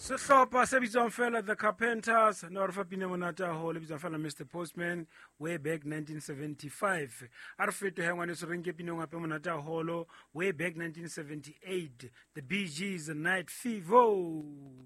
Sehlopha se bitswang fela The Carpenters no re fa pina monate haholo bitswang fela Mr. Postman way back 1975 a re fetohe ngwane se renke pina ngape monate haholo way back 1978 the Bee Gees Night Fever.